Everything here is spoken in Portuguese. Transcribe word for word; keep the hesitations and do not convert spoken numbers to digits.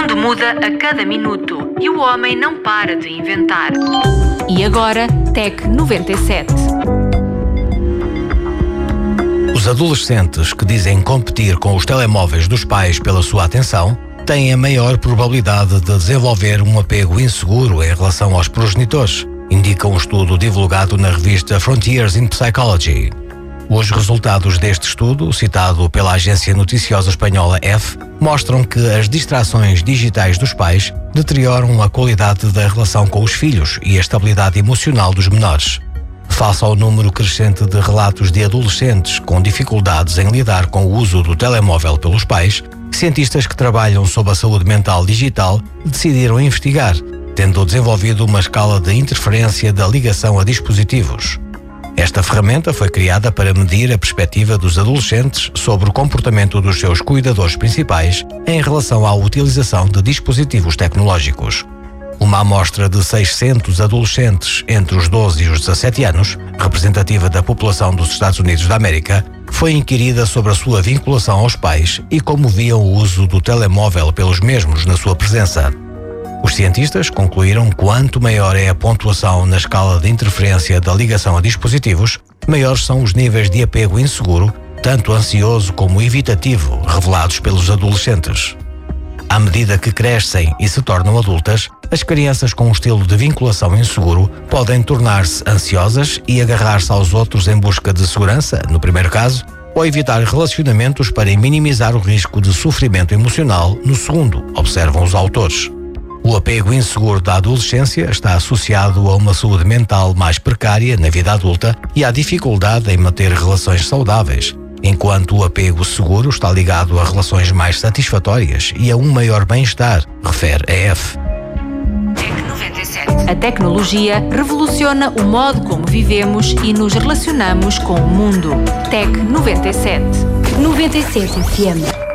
mundo muda a cada minuto e o homem não para de inventar. E agora, Tec noventa e sete. Os adolescentes que dizem competir com os telemóveis dos pais pela sua atenção têm a maior probabilidade de desenvolver um apego inseguro em relação aos progenitores, indica um estudo divulgado na revista Frontiers in Psychology. Os resultados deste estudo, citado pela agência noticiosa espanhola E F, mostram que as distrações digitais dos pais deterioram a qualidade da relação com os filhos e a estabilidade emocional dos menores. Face ao número crescente de relatos de adolescentes com dificuldades em lidar com o uso do telemóvel pelos pais, cientistas que trabalham sobre a saúde mental digital decidiram investigar, tendo desenvolvido uma escala de interferência da ligação a dispositivos. Esta ferramenta foi criada para medir a perspectiva dos adolescentes sobre o comportamento dos seus cuidadores principais em relação à utilização de dispositivos tecnológicos. Uma amostra de seiscentos adolescentes entre os doze e os dezassete anos, representativa da população dos Estados Unidos da América, foi inquirida sobre a sua vinculação aos pais e como viam o uso do telemóvel pelos mesmos na sua presença. Os cientistas concluíram que quanto maior é a pontuação na escala de interferência da ligação a dispositivos, maiores são os níveis de apego inseguro, tanto ansioso como evitativo, revelados pelos adolescentes. À medida que crescem e se tornam adultas, as crianças com um estilo de vinculação inseguro podem tornar-se ansiosas e agarrar-se aos outros em busca de segurança, no primeiro caso, ou evitar relacionamentos para minimizar o risco de sofrimento emocional, no segundo, observam os autores. O apego inseguro da adolescência está associado a uma saúde mental mais precária na vida adulta e à dificuldade em manter relações saudáveis, enquanto o apego seguro está ligado a relações mais satisfatórias e a um maior bem-estar, refere a E F. Tec noventa e sete. A tecnologia revoluciona o modo como vivemos e nos relacionamos com o mundo. Tec noventa e sete. noventa e sete F M.